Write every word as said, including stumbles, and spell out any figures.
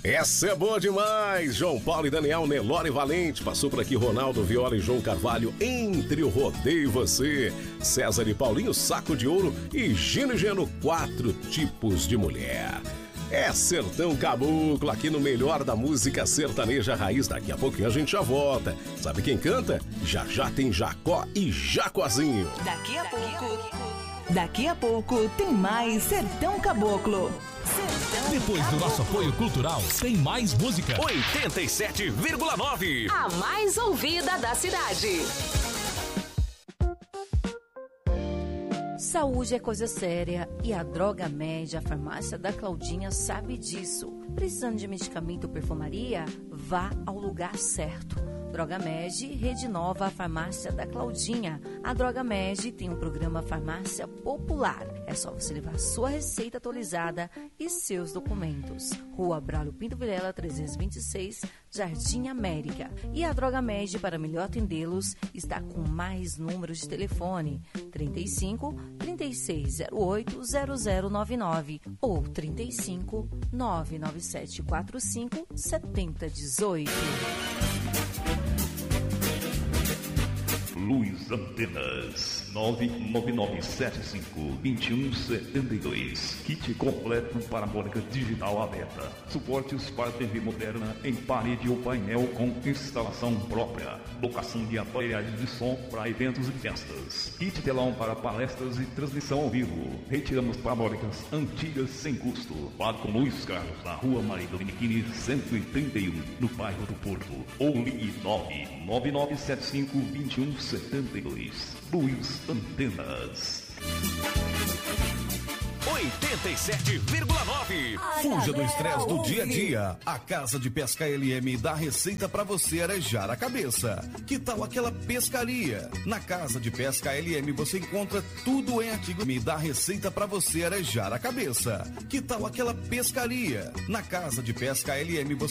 Essa é boa demais! João Paulo e Daniel, Nelore Valente. Passou por aqui Ronaldo Viola e João Carvalho. Entre o Rodeio e Você. César e Paulinho, Saco de Ouro. E Gino e Geno, Quatro Tipos de Mulher. É Sertão Caboclo, aqui no melhor da música sertaneja raiz. Daqui a pouquinho a gente já volta. Sabe quem canta? Já já tem Jacó e Jacozinho. Daqui a pouco... Daqui a pouco tem mais Sertão Caboclo. Sertão Depois Caboclo. do nosso apoio cultural, tem mais música. oitenta e sete vírgula nove. A mais ouvida da cidade. Saúde é coisa séria e a Droga Med, a farmácia da Claudinha, sabe disso. Precisando de medicamento ou perfumaria? Vá ao lugar certo. Droga Med, Rede Nova, a farmácia da Claudinha. A Droga Med tem um programa Farmácia Popular. É só você levar sua receita atualizada e seus documentos. Rua Braulio Pinto Vilela, trezentos e vinte e seis, Jardim América. E a Droga Med, para melhor atendê-los, está com mais números de telefone: trinta e cinco, trinta e seis zero oito, zero zero nove nove ou trinta e cinco, nove nove sete quatro cinco, sete zero um oito. Luz Antenas nove nove nove sete cinco, dois um sete dois. Kit completo parabólica digital aberta. Suportes para T V moderna em parede ou painel com instalação própria. Locação de aparelhagens de som para eventos e festas. Kit telão para palestras e transmissão ao vivo. Retiramos parabólicas antigas sem custo. Fale com Luiz Carlos na Rua Maria Dominiquini cento e trinta e um, no bairro do Porto. Ou ligue nove nove nove sete cinco, dois um sete dois. Luz Antenas. oitenta e sete vírgula nove. Fuja do estresse do dia a dia. A Casa de Pesca L M dá receita pra você arejar a cabeça. Que tal aquela pescaria? Na Casa de Pesca L M você encontra tudo em artigo. Me dá receita pra você arejar a cabeça. Que tal aquela pescaria? Na Casa de Pesca L M você